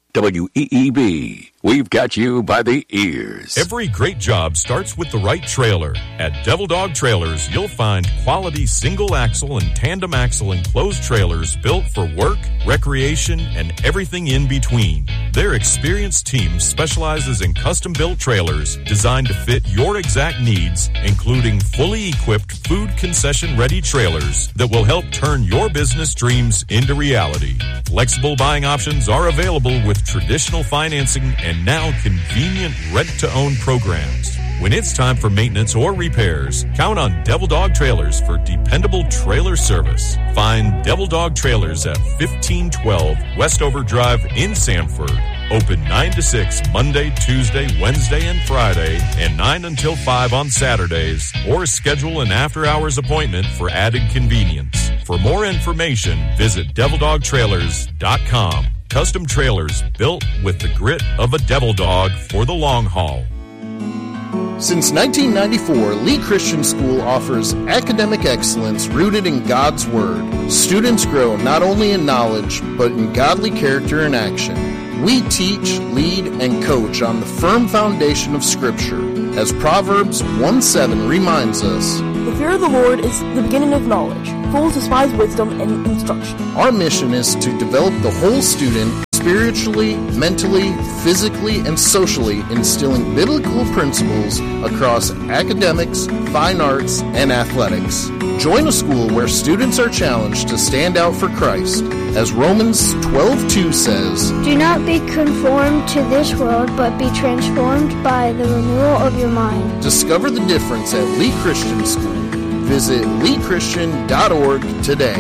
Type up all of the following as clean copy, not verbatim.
WEEB. We've got you by the ears. Every great job starts with the right trailer. At Devil Dog Trailers, you'll find quality single-axle and tandem-axle enclosed trailers built for work, recreation, and everything in between. Their experienced team specializes in custom-built trailers designed to fit your exact needs, including fully equipped food concession-ready trailers that will help turn your business dreams into reality. Flexible buying options are available with traditional financing and now convenient rent-to-own programs. When it's time for maintenance or repairs, count on Devil Dog Trailers for dependable trailer service. Find Devil Dog Trailers at 1512 Westover Drive in Sanford. Open 9 to 6 Monday, Tuesday, Wednesday, and Friday, and 9 until 5 on Saturdays, or schedule an after-hours appointment for added convenience. For more information, visit DevilDogTrailers.com. Custom trailers built with the grit of a devil dog for the long haul. Since 1994, Lee Christian School offers academic excellence rooted in God's Word. Students grow not only in knowledge, but in godly character and action. We teach, lead, and coach on the firm foundation of Scripture, as Proverbs 1:7 reminds us. The fear of the Lord is the beginning of knowledge. Fools despise wisdom and instruction. Our mission is to develop the whole student spiritually, mentally, physically, and socially, instilling biblical principles across academics, fine arts, and athletics. Join a school where students are challenged to stand out for Christ. As Romans 12:2 says, "Do not be conformed to this world, but be transformed by the renewal of your mind." Discover the difference at Lee Christian School. Visit leechristian.org today.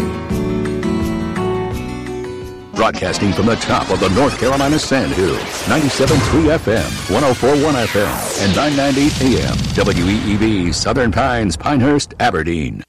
Broadcasting from the top of the North Carolina Sand Hills, 97.3 FM, 104.1 FM, and 990 AM, WEEB, Southern Pines, Pinehurst, Aberdeen.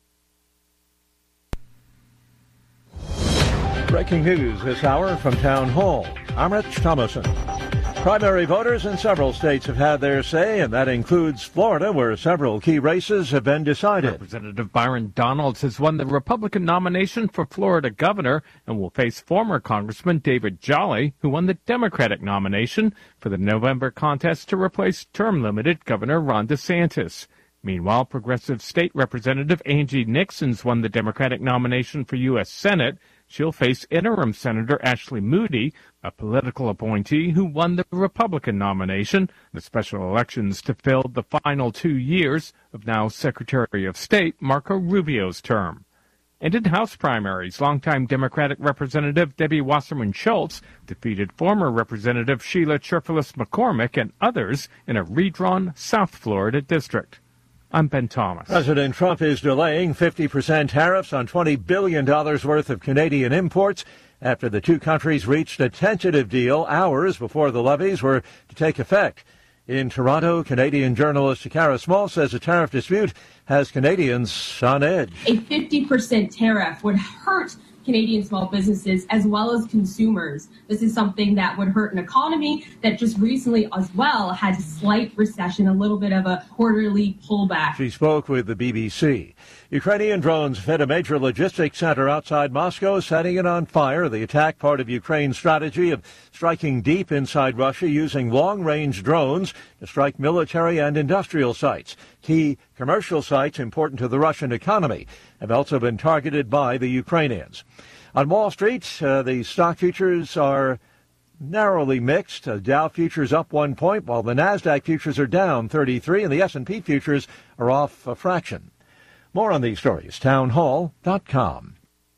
Breaking news this hour from Town Hall. I'm Rich Thomason. Primary voters in several states have had their say, and that includes Florida, where several key races have been decided. Representative Byron Donalds has won the Republican nomination for Florida governor and will face former Congressman David Jolly, who won the Democratic nomination for the November contest to replace term-limited Governor Ron DeSantis. Meanwhile, Progressive State Representative Angie Nixon's won the Democratic nomination for U.S. Senate. She'll face interim Senator Ashley Moody, a political appointee who won the Republican nomination. The special elections to fill the final 2 years of now Secretary of State Marco Rubio's term. And in House primaries, longtime Democratic Representative Debbie Wasserman Schultz defeated former Representative Sheila Cherfilis McCormick and others in a redrawn South Florida district. I'm Ben Thomas. President Trump is delaying 50% tariffs on $20 billion worth of Canadian imports after the two countries reached a tentative deal hours before the levies were to take effect. In Toronto, Canadian journalist Takara Small says the tariff dispute has Canadians on edge. A 50% tariff would hurt Canadian small businesses as well as consumers. This is something that would hurt an economy that just recently as well had a slight recession, a little bit of a quarterly pullback. She spoke with the BBC. Ukrainian drones hit a major logistics center outside Moscow, setting it on fire. The attack, part of Ukraine's strategy of striking deep inside Russia using long-range drones to strike military and industrial sites. Key commercial sites important to the Russian economy have also been targeted by the Ukrainians. On Wall Street, the stock futures are narrowly mixed. Dow futures up 1 point, while the NASDAQ futures are down 33, and the S&P futures are off a fraction. More on these stories, townhall.com.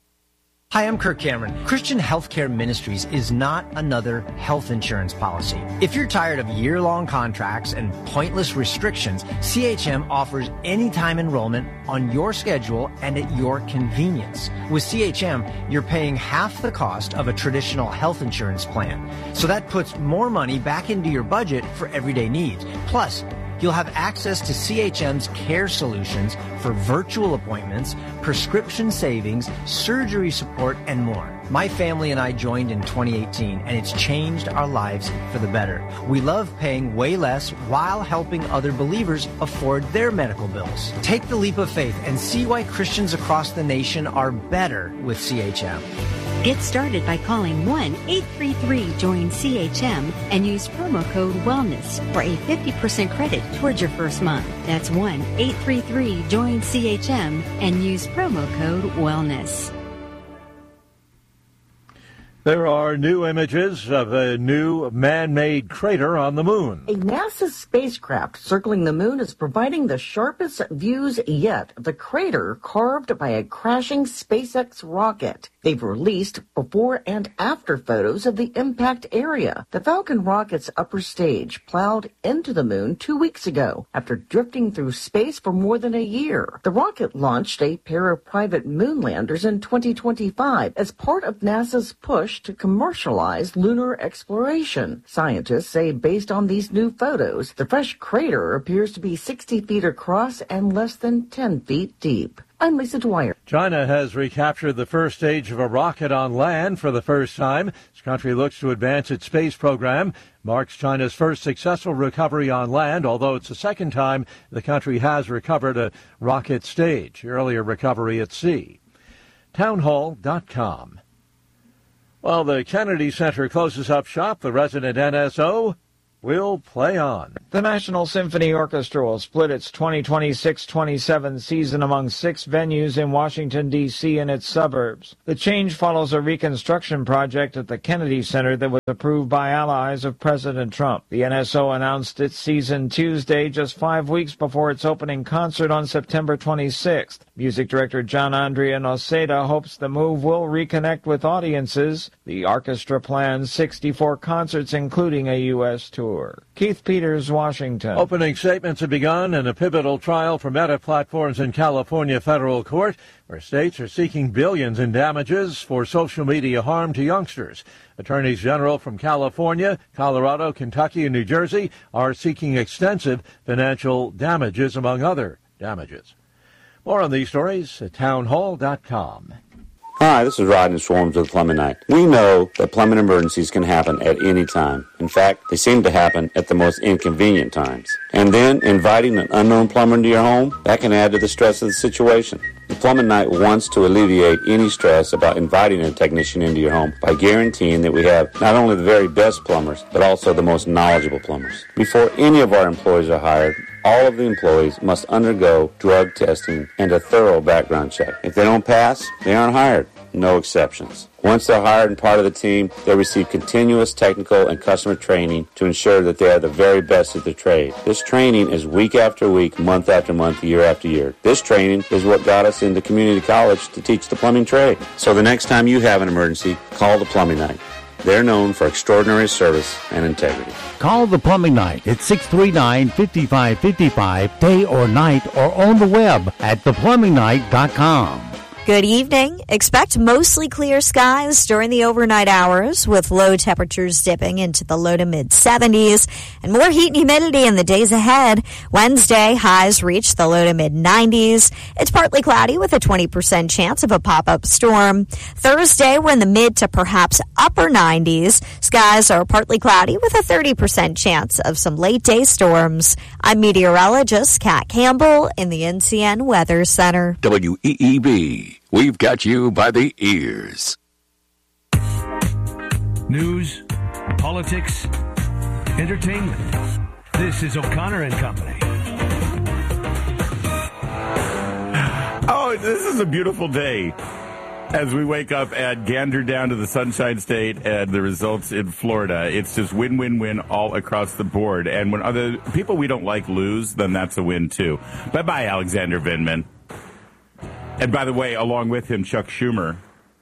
Hi, I'm Kirk Cameron. Christian Healthcare Ministries is not another health insurance policy. If you're tired of year-long contracts and pointless restrictions, CHM offers anytime enrollment on your schedule and at your convenience. With CHM, you're paying half the cost of a traditional health insurance plan. So that puts more money back into your budget for everyday needs. Plus, you'll have access to CHM's care solutions for virtual appointments, prescription savings, surgery support, and more. My family and I joined in 2018, and it's changed our lives for the better. We love paying way less while helping other believers afford their medical bills. Take the leap of faith and see why Christians across the nation are better with CHM. Get started by calling 1-833-JOIN-CHM and use promo code WELLNESS for a 50% credit towards your first month. That's 1-833-JOIN-CHM and use promo code WELLNESS. There are new images of a new man-made crater on the moon. A NASA spacecraft circling the moon is providing the sharpest views yet of the crater carved by a crashing SpaceX rocket. They've released before and after photos of the impact area. The Falcon rocket's upper stage plowed into the moon 2 weeks ago after drifting through space for more than a year. The rocket launched a pair of private moon landers in 2025 as part of NASA's push to commercialize lunar exploration. Scientists say based on these new photos, the fresh crater appears to be 60 feet across and less than 10 feet deep. I'm Lisa Dwyer. China has recaptured the first stage of a rocket on land for the first time. This country looks to advance its space program. Marks China's first successful recovery on land, although it's the second time the country has recovered a rocket stage. Earlier recovery at sea. Townhall.com. While the Kennedy Center closes up shop, the resident NSO will play on. The National Symphony Orchestra will split its 2026-27 season among 6 venues in Washington, D.C. and its suburbs. The change follows a reconstruction project at the Kennedy Center that was approved by allies of President Trump. The NSO announced its season Tuesday, just 5 weeks before its opening concert on September 26th. Music director John Andrea Noceda hopes the move will reconnect with audiences. The orchestra plans 64 concerts, including a U.S. tour. Keith Peters, Washington. Opening statements have begun in a pivotal trial for Meta Platforms in California federal court, where states are seeking billions in damages for social media harm to youngsters. Attorneys general from California, Colorado, Kentucky, and New Jersey are seeking extensive financial damages, among other damages. More on these stories at townhall.com. Hi, this is Rodney Swarms with Plumbing Night. We know that plumbing emergencies can happen at any time. In fact, they seem to happen at the most inconvenient times. And then, inviting an unknown plumber into your home, that can add to the stress of the situation. The Plumbing Night wants to alleviate any stress about inviting a technician into your home by guaranteeing that we have not only the very best plumbers, but also the most knowledgeable plumbers. Before any of our employees are hired, all of the employees must undergo drug testing and a thorough background check. If they don't pass, they aren't hired. No exceptions. Once they're hired and part of the team, they receive continuous technical and customer training to ensure that they are the very best at their trade. This training is week after week, month after month, year after year. This training is what got us into community college to teach the plumbing trade. So the next time you have an emergency, call the Plumbing Night. They're known for extraordinary service and integrity. Call the Plumbing Night at 639-5555, day or night, or on the web at theplumbingnight.com. Good evening. Expect mostly clear skies during the overnight hours, with low temperatures dipping into the low to mid 70s and more heat and humidity in the days ahead. Wednesday, highs reach the low to mid 90s. It's partly cloudy with a 20% chance of a pop-up storm. Thursday, we're in the mid to perhaps upper 90s. Skies are partly cloudy with a 30% chance of some late day storms. I'm meteorologist Kat Campbell in the NCN Weather Center. WEEB. We've got you by the ears. News, politics, entertainment. This is O'Connor and Company. Oh, this is a beautiful day as we wake up and gander down to the Sunshine State and the results in Florida. It's just win, win, win all across the board. And when other people we don't like lose, then that's a win too. Bye-bye, Alexander Vindman. And by the way, along with him, Chuck Schumer.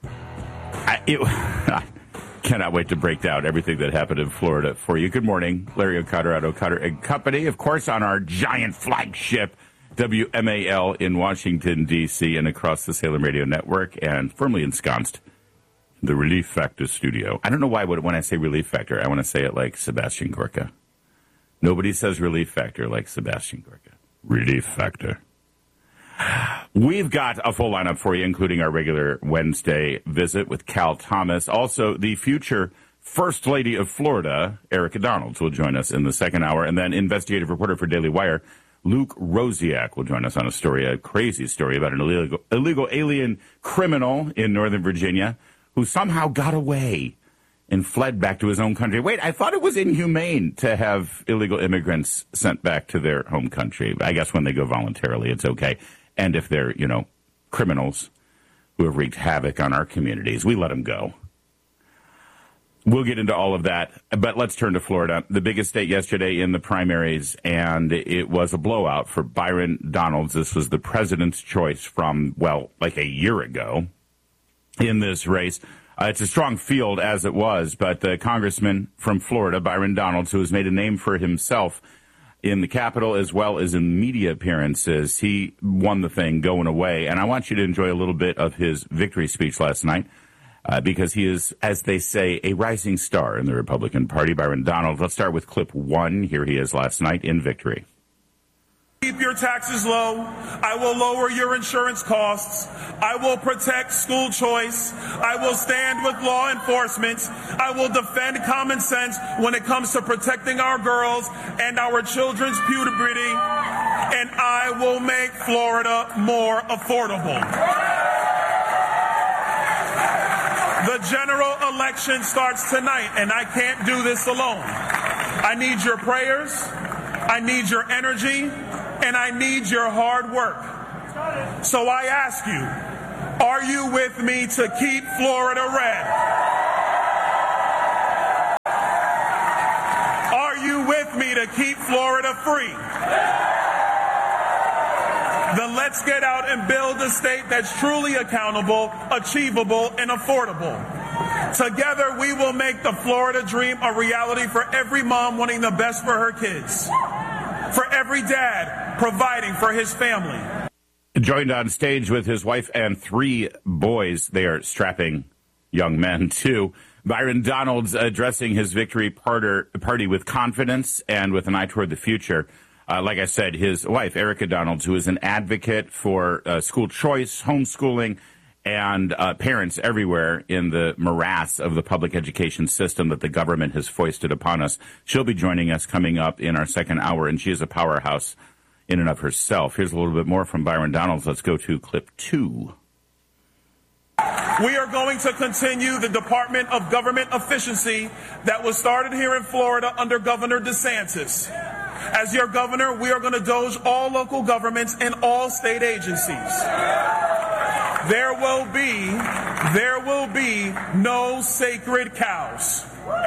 I cannot wait to break down everything that happened in Florida for you. Good morning, Larry O'Connor at O'Connor and Company. Of course, on our giant flagship, WMAL in Washington, D.C. and across the Salem Radio Network, and firmly ensconced in the Relief Factor studio. I don't know why when I say Relief Factor, I want to say it like Sebastian Gorka. Nobody says Relief Factor like Sebastian Gorka. Relief Factor. We've got a full lineup for you, including our regular Wednesday visit with Cal Thomas. Also, the future First Lady of Florida, Erica Donalds, will join us in the second hour. And then investigative reporter for Daily Wire, Luke Rosiak, will join us on a crazy story about an illegal alien criminal in Northern Virginia who somehow got away and fled back to his own country. Wait, I thought it was inhumane to have illegal immigrants sent back to their home country. I guess when they go voluntarily, it's okay. And if they're, criminals who have wreaked havoc on our communities, we let them go. We'll get into all of that, but let's turn to Florida, the biggest state yesterday in the primaries, and it was a blowout for Byron Donalds. This was the president's choice from, like a year ago in this race. It's a strong field as it was, but the congressman from Florida, Byron Donalds, who has made a name for himself in the Capitol as well as in media appearances, he won the thing going away. And I want you to enjoy a little bit of his victory speech last night. Because he is, as they say, a rising star in the Republican Party, Byron Donalds. Let's start with clip 1. Here he is last night in victory. Keep your taxes low. I will lower your insurance costs. I will protect school choice. I will stand with law enforcement. I will defend common sense when it comes to protecting our girls and our children's puberty. And I will make Florida more affordable. The general election starts tonight, and I can't do this alone. I need your prayers, I need your energy, and I need your hard work. So I ask you, are you with me to keep Florida red? Are you with me to keep Florida free? Then let's get out and build a state that's truly accountable, achievable, and affordable. Together, we will make the Florida dream a reality for every mom wanting the best for her kids, for every dad providing for his family. Joined on stage with his wife and 3 boys. They are strapping young men, too. Byron Donalds addressing his victory party with confidence and with an eye toward the future. Like I said, his wife, Erica Donalds, who is an advocate for school choice, homeschooling, and parents everywhere in the morass of the public education system that the government has foisted upon us. She'll be joining us coming up in our second hour, and she is a powerhouse in and of herself. Here's a little bit more from Byron Donalds. Let's go to clip 2. We are going to continue the Department of Government Efficiency that was started here in Florida under Governor DeSantis. As your governor, we are going to doge all local governments and all state agencies. There will be no sacred cows.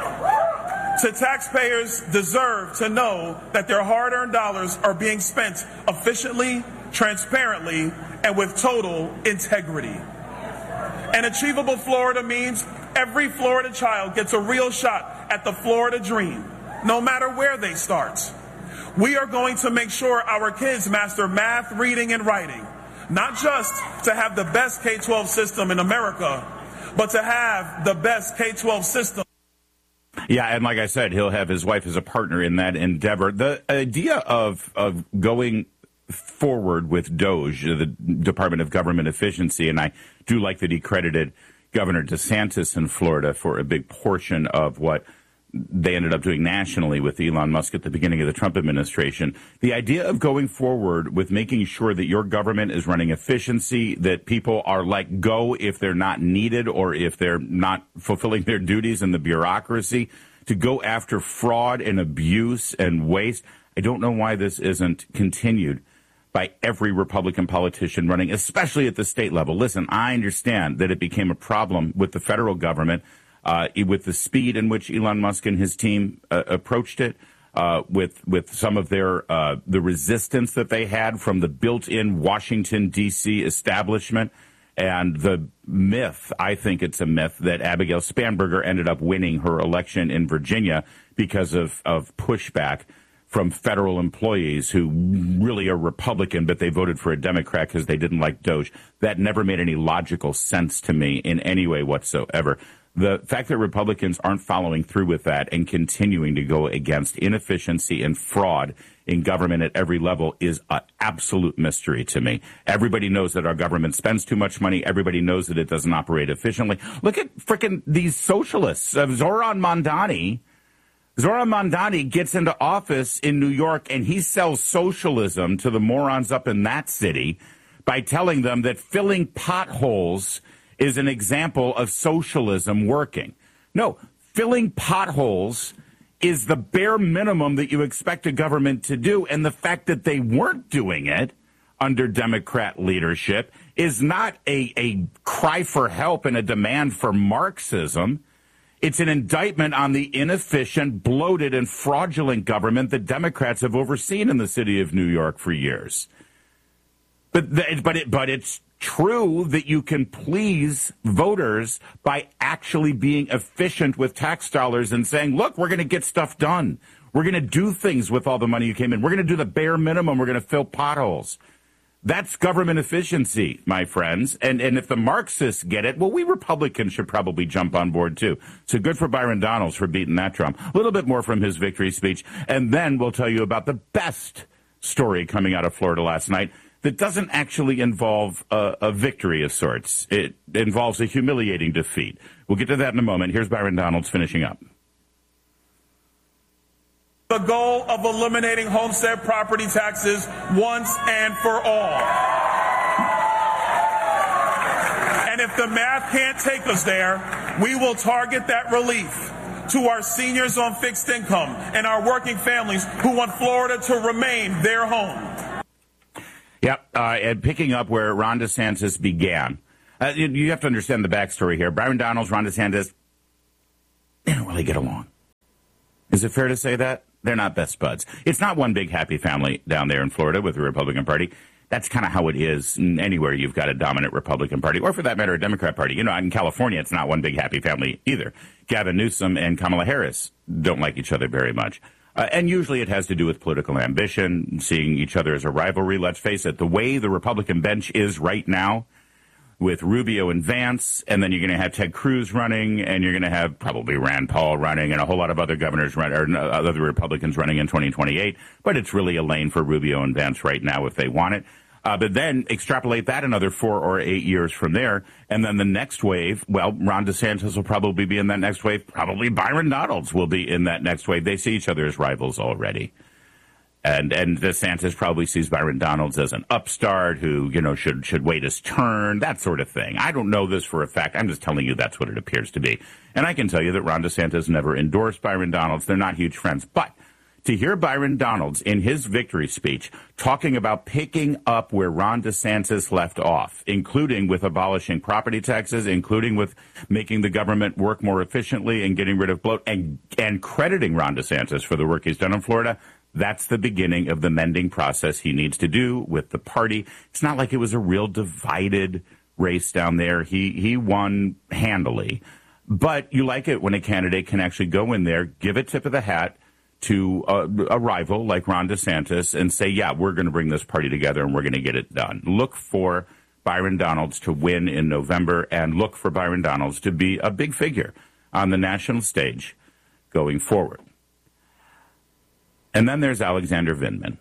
Taxpayers deserve to know that their hard-earned dollars are being spent efficiently, transparently, and with total integrity. An achievable Florida means every Florida child gets a real shot at the Florida dream, no matter where they start. We are going to make sure our kids master math, reading, and writing, not just to have the best K-12 system in America, but to have the best K-12 system. Yeah, and like I said, he'll have his wife as a partner in that endeavor. The idea of going forward with DOGE, the Department of Government Efficiency, and I do like that he credited Governor DeSantis in Florida for a big portion of what they ended up doing nationally with Elon Musk at the beginning of the Trump administration. The idea of going forward with making sure that your government is running efficiency, that people are let go if they're not needed or if they're not fulfilling their duties in the bureaucracy, to go after fraud and abuse and waste. I don't know why this isn't continued by every Republican politician running, especially at the state level. Listen, I understand that it became a problem with the federal government, with the speed in which Elon Musk and his team approached it, with some of their the resistance that they had from the built-in Washington, D.C. establishment, and the myth, I think it's a myth, that Abigail Spanberger ended up winning her election in Virginia because of pushback from federal employees who really are Republican, but they voted for a Democrat because they didn't like DOGE. That never made any logical sense to me in any way whatsoever. The fact that Republicans aren't following through with that and continuing to go against inefficiency and fraud in government at every level is an absolute mystery to me. Everybody knows that our government spends too much money. Everybody knows that it doesn't operate efficiently. Look at frickin' these socialists. Zoran Mondani gets into office in New York, and he sells socialism to the morons up in that city by telling them that filling potholes is an example of socialism working. No, filling potholes is the bare minimum that you expect a government to do. And the fact that they weren't doing it under Democrat leadership is not a cry for help and a demand for Marxism. It's an indictment on the inefficient, bloated, and fraudulent government that Democrats have overseen in the city of New York for years. But it's true that you can please voters by actually being efficient with tax dollars and saying, look, we're going to get stuff done. We're going to do things with all the money you came in. We're going to do the bare minimum. We're going to fill potholes. That's government efficiency, my friends. And if the Marxists get it, well, we Republicans should probably jump on board, too. So good for Byron Donalds for beating that drum. A little bit more from his victory speech. And then we'll tell you about the best story coming out of Florida last night that doesn't actually involve a victory of sorts. It involves a humiliating defeat. We'll get to that in a moment. Here's Byron Donalds finishing up. The goal of eliminating homestead property taxes once and for all. And if the math can't take us there, we will target that relief to our seniors on fixed income and our working families who want Florida to remain their home. Yep, and picking up where Ron DeSantis began. You have to understand the backstory here. Byron Donalds, Ron DeSantis, they don't really get along. Is it fair to say that? They're not best buds. It's not one big happy family down there in Florida with the Republican Party. That's kind of how it is anywhere you've got a dominant Republican Party, or for that matter, a Democrat Party. You know, in California, it's not one big happy family either. Gavin Newsom and Kamala Harris don't like each other very much. And usually it has to do with political ambition, seeing each other as a rivalry. Let's face it, the way the Republican bench is right now, with Rubio and Vance, and then you're going to have Ted Cruz running, and you're going to have probably Rand Paul running, and a whole lot of other governors or other Republicans running in 2028. But it's really a lane for Rubio and Vance right now if they want it. But then extrapolate that another 4 or 8 years from there, and then the next wave, well, Ron DeSantis will probably be in that next wave. Probably Byron Donalds will be in that next wave. They see each other as rivals already. And DeSantis probably sees Byron Donalds as an upstart who, you know, should wait his turn, that sort of thing. I don't know this for a fact. I'm just telling you that's what it appears to be. And I can tell you that Ron DeSantis never endorsed Byron Donalds. They're not huge friends. But to hear Byron Donalds in his victory speech talking about picking up where Ron DeSantis left off, including with abolishing property taxes, including with making the government work more efficiently and getting rid of bloat, and crediting Ron DeSantis for the work he's done in Florida, that's the beginning of the mending process he needs to do with the party. It's not like it was a real divided race down there. He won handily. But you like it when a candidate can actually go in there, give a tip of the hat to a rival like Ron DeSantis and say, yeah, we're going to bring this party together and we're going to get it done. Look for Byron Donalds to win in November, and look for Byron Donalds to be a big figure on the national stage going forward. And then there's Alexander Vindman.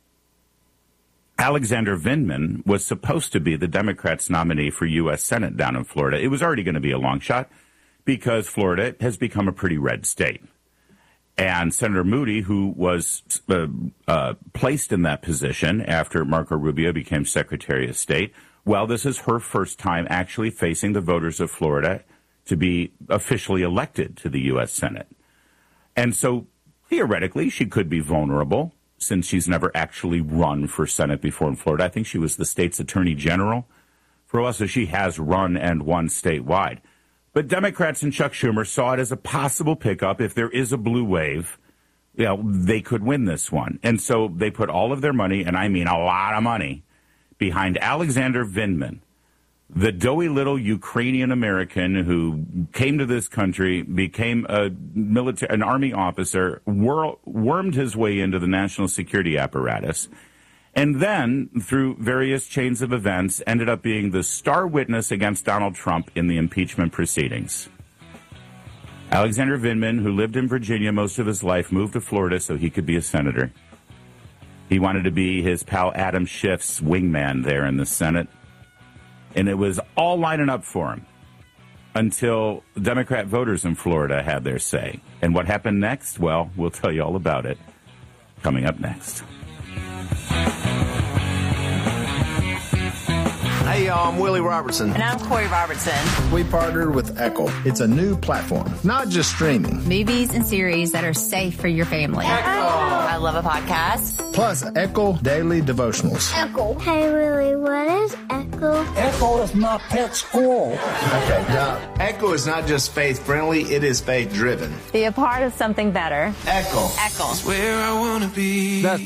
Alexander Vindman was supposed to be the Democrats' nominee for U.S. Senate down in Florida. It was already going to be a long shot because Florida has become a pretty red state. And Senator Moody, who was placed in that position after Marco Rubio became Secretary of State, well, this is her first time actually facing the voters of Florida to be officially elected to the U.S. Senate. And so theoretically, she could be vulnerable since she's never actually run for Senate before in Florida. I think she was the state's attorney general for a while, so she has run and won statewide. But Democrats and Chuck Schumer saw it as a possible pickup. If there is a blue wave, you know, they could win this one. And so they put all of their money, and I mean a lot of money, behind Alexander Vindman, the doughy little Ukrainian American who came to this country, became an army officer, wormed his way into the national security apparatus, and then, through various chains of events, ended up being the star witness against Donald Trump in the impeachment proceedings. Alexander Vindman, who lived in Virginia most of his life, moved to Florida so he could be a senator. He wanted to be his pal Adam Schiff's wingman there in the Senate. And it was all lining up for him until Democrat voters in Florida had their say. And what happened next? Well, we'll tell you all about it coming up next. Hey, y'all, I'm Willie Robertson. And I'm Corey Robertson. We partnered with Echo. It's a new platform, not just streaming. Movies and series that are safe for your family. Echo. I love a podcast. Plus, Echo Daily Devotionals. Echo. Hey, Willie, what is Echo? Echo is my pet squirrel. Okay, now, Echo is not just faith-friendly, it is faith-driven. Be a part of something better. Echo. Echo. It's where I want to be. That's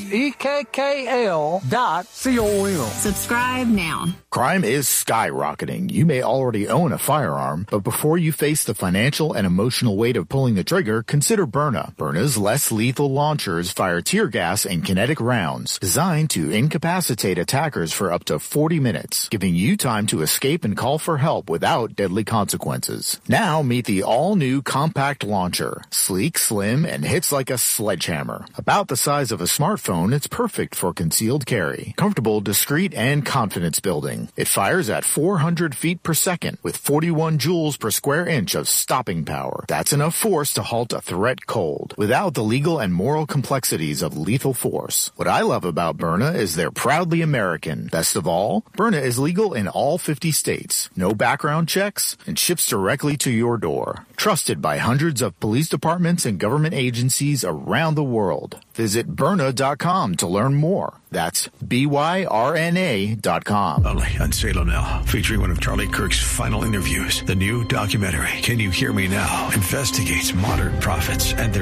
EKKL.com. Subscribe now. Crime is skyrocketing. You may already own a firearm, but before you face the financial and emotional weight of pulling the trigger, consider Byrna. Byrna's less lethal launchers fire tear gas and kinetic rounds designed to incapacitate attackers for up to 40 minutes, giving you time to escape and call for help without deadly consequences. Now meet the all-new compact launcher. Sleek, slim, and hits like a sledgehammer. About the size of a smartphone, it's perfect for concealed carry. Comfortable, discreet, and confidence building. It fires at 400 feet per second with 41 joules per square inch of stopping power. That's enough force to halt a threat cold without the legal and moral complexities of lethal force. What I love about Byrna is they're proudly American. Best of all, Byrna is legal in all 50 states, no background checks, and ships directly to your door. Trusted by hundreds of police departments and government agencies around the world. Visit Byrna.com to learn more. That's BYRNA.com. Only on Salem Now, featuring one of Charlie Kirk's final interviews. The new documentary, Can You Hear Me Now, investigates modern prophets and their